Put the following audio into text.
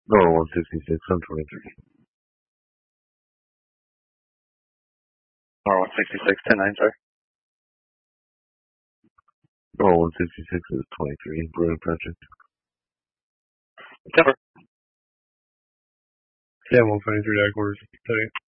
No, 166 on 23. Or 166, 10-9, sorry. No, 166 is 23. Brewing Project. Temper. Yeah, 123 quarters.